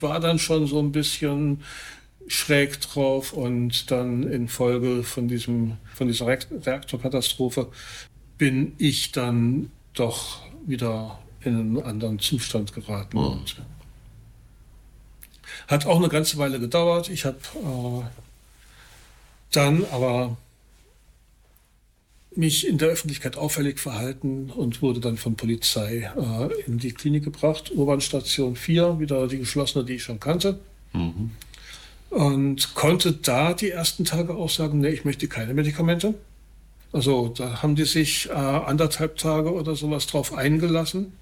war dann schon so ein bisschen schräg drauf und dann infolge von dieser Reaktorkatastrophe bin ich dann doch wieder in einen anderen Zustand geraten. Und hat auch eine ganze Weile gedauert. Ich habe dann aber mich in der Öffentlichkeit auffällig verhalten und wurde dann von Polizei in die Klinik gebracht. Urbanstation 4, wieder die geschlossene, die ich schon kannte. Mhm. Und konnte da die ersten Tage auch sagen, nee, ich möchte keine Medikamente. Also da haben die sich 1,5 Tage oder sowas drauf eingelassen.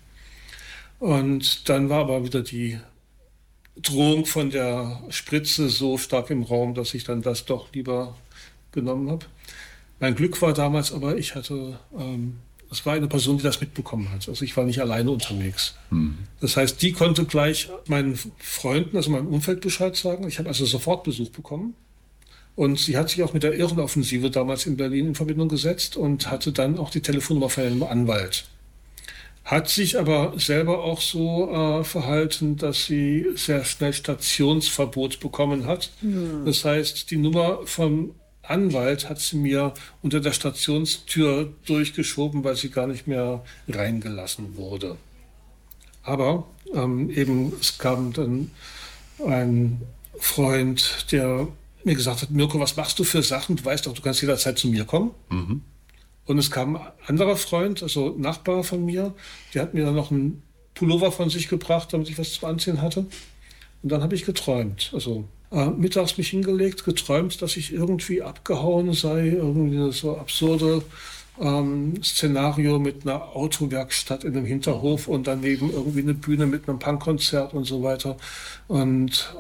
Und dann war aber wieder die Drohung von der Spritze so stark im Raum, dass ich dann das doch lieber genommen habe. Mein Glück war damals aber, ich hatte, es war eine Person, die das mitbekommen hat. Also ich war nicht alleine unterwegs. Das heißt, die konnte gleich meinen Freunden, also meinem Umfeld Bescheid sagen. Ich habe also sofort Besuch bekommen. Und sie hat sich auch mit der Irrenoffensive damals in Berlin in Verbindung gesetzt und hatte dann auch die Telefonnummer von einem Anwalt. Hat sich aber selber auch so verhalten, dass sie sehr schnell Stationsverbot bekommen hat. Das heißt, die Nummer vom Anwalt hat sie mir unter der Stationstür durchgeschoben, weil sie gar nicht mehr reingelassen wurde. Aber es kam dann ein Freund, der mir gesagt hat, Mirko, was machst du für Sachen? Du weißt doch, du kannst jederzeit zu mir kommen. Mhm. Und es kam ein anderer Freund, also Nachbar von mir, der hat mir dann noch einen Pullover von sich gebracht, damit ich was zu anziehen hatte. Und dann habe ich geträumt. Also mittags mich hingelegt, geträumt, dass ich irgendwie abgehauen sei, irgendwie so absurde Szenario mit einer Autowerkstatt in einem Hinterhof und daneben irgendwie eine Bühne mit einem Punkkonzert und so weiter. Und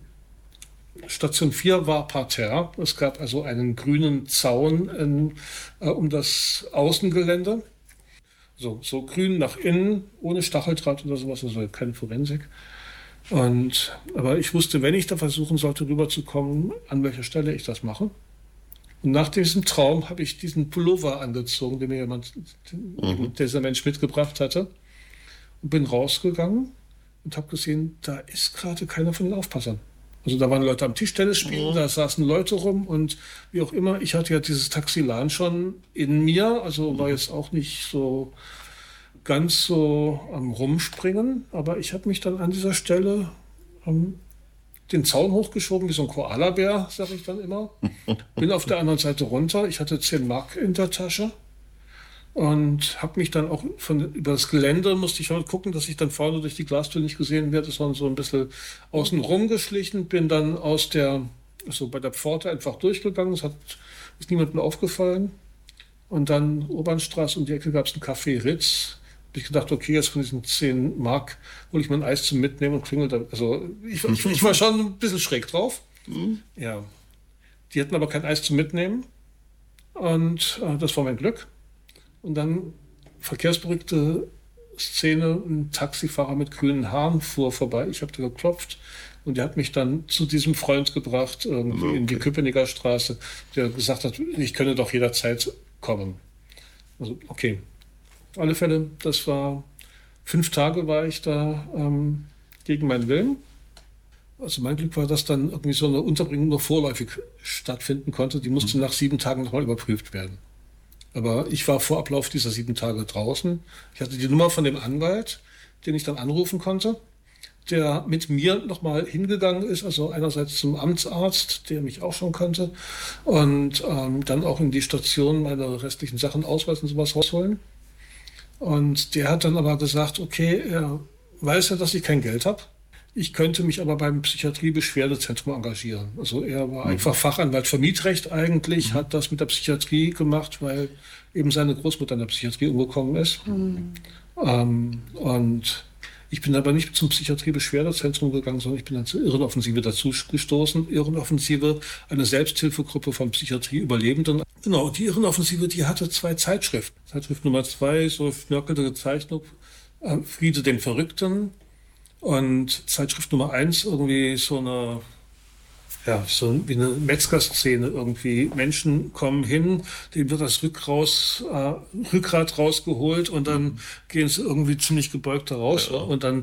Station 4 war Parterre. Es gab also einen grünen Zaun um das Außengelände. So grün nach innen, ohne Stacheldraht oder sowas, also keine Forensik. Aber ich wusste, wenn ich da versuchen sollte, rüberzukommen, an welcher Stelle ich das mache. Und nach diesem Traum habe ich diesen Pullover angezogen, den mir dieser Mensch mitgebracht hatte. Und bin rausgegangen und habe gesehen, da ist gerade keiner von den Aufpassern. Also da waren Leute am Tischtennis spielen, da saßen Leute rum und wie auch immer. Ich hatte ja dieses Taxilan schon in mir, also war jetzt auch nicht so ganz so am Rumspringen, aber ich habe mich dann an dieser Stelle den Zaun hochgeschoben, wie so ein Koalabär, sage ich dann immer. Bin auf der anderen Seite runter, ich hatte 10 Mark in der Tasche und habe mich dann auch über das Gelände, musste ich halt gucken, dass ich dann vorne durch die Glastür nicht gesehen werde, sondern so ein bisschen außen rumgeschlichen, bin dann bei der Pforte einfach durchgegangen, ist niemandem aufgefallen. Und dann Obernstraße um die Ecke gab es einen Café Ritz. Habe ich gedacht, okay, jetzt von diesen 10 Mark hole ich mir ein Eis zum Mitnehmen und klingel da. Also ich war schon ein bisschen schräg drauf. Ja. Die hatten aber kein Eis zum Mitnehmen. Und das war mein Glück. Und dann verkehrsberuhigte Szene, ein Taxifahrer mit grünen Haaren fuhr vorbei. Ich habe da geklopft und der hat mich dann zu diesem Freund gebracht, irgendwie in die Köpenicker Straße, der gesagt hat, ich könne doch jederzeit kommen. Also okay. Auf alle Fälle, das war 5 Tage war ich da gegen meinen Willen. Also mein Glück war, dass dann irgendwie so eine Unterbringung nur vorläufig stattfinden konnte. Die musste nach 7 Tagen nochmal überprüft werden. Aber ich war vor Ablauf dieser 7 Tage draußen. Ich hatte die Nummer von dem Anwalt, den ich dann anrufen konnte, der mit mir nochmal hingegangen ist, also einerseits zum Amtsarzt, der mich auch schon kannte, und dann auch in die Station meine restlichen Sachen, Ausweis und sowas rausholen. Und der hat dann aber gesagt, okay, er weiß ja, dass ich kein Geld habe. Ich könnte mich aber beim Psychiatrie-Beschwerdezentrum engagieren. Also er war einfach Fachanwalt für Mietrecht eigentlich, hat das mit der Psychiatrie gemacht, weil eben seine Großmutter in der Psychiatrie umgekommen ist. Und ich bin aber nicht zum Psychiatrie-Beschwerdezentrum gegangen, sondern ich bin dann zur Irrenoffensive dazu gestoßen. Irrenoffensive, eine Selbsthilfegruppe von Psychiatrie-Überlebenden. Genau, die Irrenoffensive, die hatte 2 Zeitschriften. Zeitschrift Nummer 2, so schnörkelige Zeichnung, Friede den Verrückten. Und Zeitschrift Nummer 1, irgendwie so wie eine Metzgerszene irgendwie. Menschen kommen hin, denen wird das Rückgrat rausgeholt und dann gehen sie irgendwie ziemlich gebeugt da raus. Ja. Und dann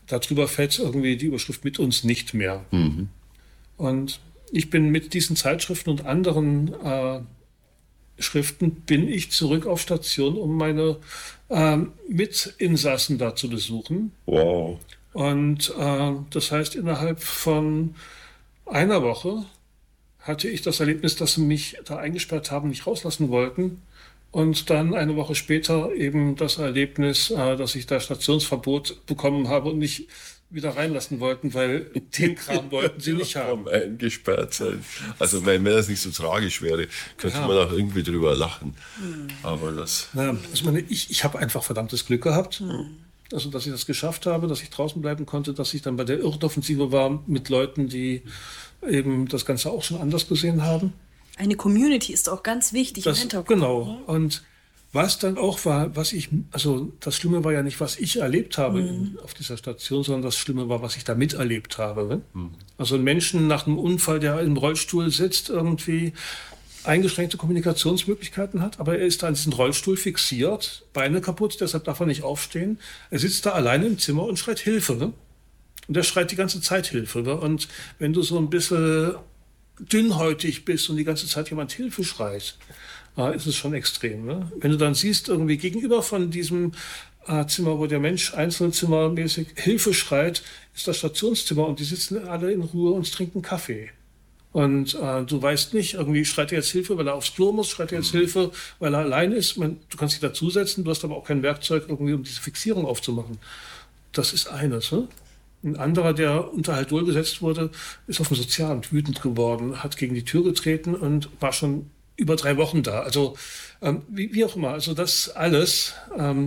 darüber fällt irgendwie die Überschrift mit uns nicht mehr. Und ich bin mit diesen Zeitschriften und anderen Schriften bin ich zurück auf Station, um meine Mitinsassen da zu besuchen. Wow. Und das heißt, innerhalb von einer Woche hatte ich das Erlebnis, dass sie mich da eingesperrt haben, nicht rauslassen wollten. Und dann eine Woche später eben das Erlebnis, dass ich da Stationsverbot bekommen habe und nicht wieder reinlassen wollten, weil den Kram wollten sie nicht haben. Eingesperrt sein. Also wenn das nicht so tragisch wäre, könnte man auch irgendwie drüber lachen. Aber das... Na, ich habe einfach verdammtes Glück gehabt. Also, dass ich das geschafft habe, dass ich draußen bleiben konnte, dass ich dann bei der Irrenoffensive war mit Leuten, die eben das Ganze auch schon anders gesehen haben. Eine Community ist auch ganz wichtig im Hintergrund. Genau. Und was dann auch war, also das Schlimme war ja nicht, was ich erlebt habe auf dieser Station, sondern das Schlimme war, was ich da miterlebt habe. Also ein Menschen nach einem Unfall, der im Rollstuhl sitzt, irgendwie eingeschränkte Kommunikationsmöglichkeiten hat, aber er ist da an diesen Rollstuhl fixiert, Beine kaputt, deshalb darf er nicht aufstehen. Er sitzt da alleine im Zimmer und schreit Hilfe. Ne? Und er schreit die ganze Zeit Hilfe. Ne? Und wenn du so ein bisschen dünnhäutig bist und die ganze Zeit jemand Hilfe schreit, ist es schon extrem. Ne? Wenn du dann siehst, irgendwie gegenüber von diesem Zimmer, wo der Mensch einzelzimmermäßig Hilfe schreit, ist das Stationszimmer und die sitzen alle in Ruhe und trinken Kaffee. Und du weißt nicht, irgendwie schreit er jetzt Hilfe, weil er aufs Klo muss, schreit er jetzt Hilfe, weil er allein ist. Du kannst dich dazusetzen, du hast aber auch kein Werkzeug, irgendwie, um diese Fixierung aufzumachen. Das ist eines. Ne? Ein anderer, der unter Haldol gesetzt wurde, ist auf dem Sozialamt wütend geworden, hat gegen die Tür getreten und war schon über 3 Wochen da. Also wie auch immer, also das alles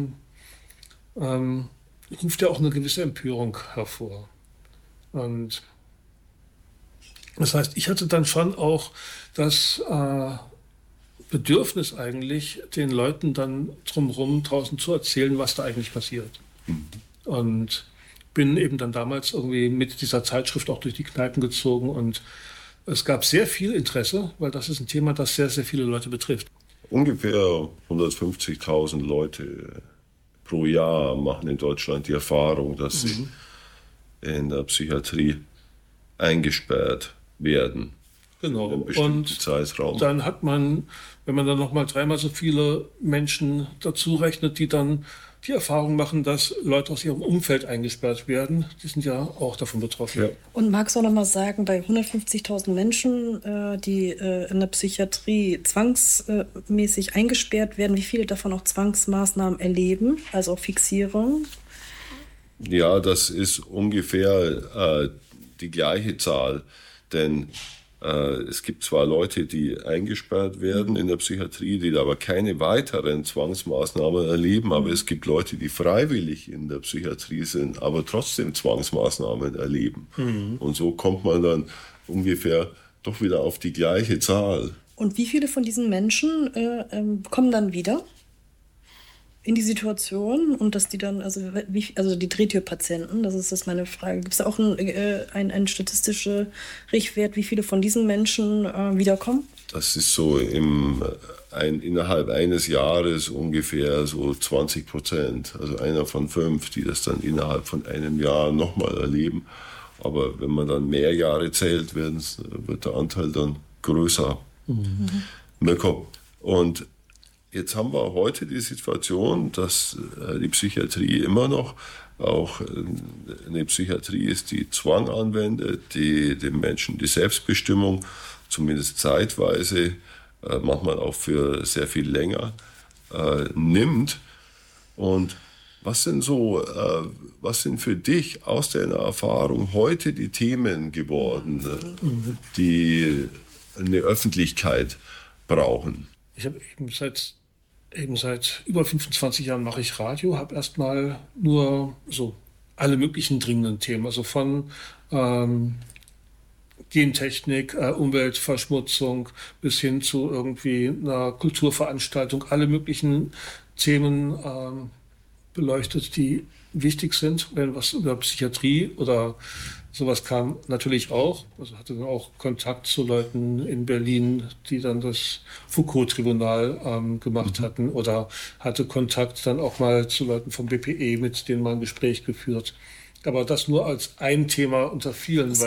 ruft ja auch eine gewisse Empörung hervor. Und das heißt, ich hatte dann schon auch das Bedürfnis eigentlich, den Leuten dann drumherum draußen zu erzählen, was da eigentlich passiert. Und bin eben dann damals irgendwie mit dieser Zeitschrift auch durch die Kneipen gezogen und es gab sehr viel Interesse, weil das ist ein Thema, das sehr, sehr viele Leute betrifft. Ungefähr 150.000 Leute pro Jahr machen in Deutschland die Erfahrung, dass sie in der Psychiatrie eingesperrt werden. Genau. Und Zeitraum. Dann hat man, wenn man dann nochmal 3-mal so viele Menschen dazu rechnet, die dann die Erfahrung machen, dass Leute aus ihrem Umfeld eingesperrt werden, die sind ja auch davon betroffen. Ja. Und magst du auch noch mal sagen, bei 150.000 Menschen, die in der Psychiatrie zwangsmäßig eingesperrt werden, wie viele davon auch Zwangsmaßnahmen erleben, also auch Fixierung? Ja, das ist ungefähr die gleiche Zahl, denn es gibt zwar Leute, die eingesperrt werden in der Psychiatrie, die aber keine weiteren Zwangsmaßnahmen erleben, aber es gibt Leute, die freiwillig in der Psychiatrie sind, aber trotzdem Zwangsmaßnahmen erleben. Und so kommt man dann ungefähr doch wieder auf die gleiche Zahl. Und wie viele von diesen Menschen kommen dann wieder in die Situation und dass die dann, also die Drehtürpatienten, das ist meine Frage. Gibt es da auch einen statistischen Richtwert, wie viele von diesen Menschen wiederkommen? Das ist so innerhalb eines Jahres ungefähr so 20%. Also 1 von 5, die das dann innerhalb von einem Jahr nochmal erleben. Aber wenn man dann mehr Jahre zählt, wird der Anteil dann größer. Mirko. Und jetzt haben wir heute die Situation, dass die Psychiatrie immer noch auch eine Psychiatrie ist, die Zwang anwendet, die dem Menschen die Selbstbestimmung zumindest zeitweise, manchmal auch für sehr viel länger, nimmt. Und was sind für dich aus deiner Erfahrung heute die Themen geworden, die eine Öffentlichkeit brauchen? Ich habe eben seit über 25 Jahren mache ich Radio, habe erstmal nur so alle möglichen dringenden Themen, also von Gentechnik, Umweltverschmutzung bis hin zu irgendwie einer Kulturveranstaltung, alle möglichen Themen beleuchtet, die wichtig sind, wenn was über Psychiatrie oder sowas kam, natürlich auch. Also hatte dann auch Kontakt zu Leuten in Berlin, die dann das Foucault-Tribunal gemacht hatten, oder hatte Kontakt dann auch mal zu Leuten vom BPE, mit denen mal ein Gespräch geführt. Aber das nur als ein Thema unter vielen.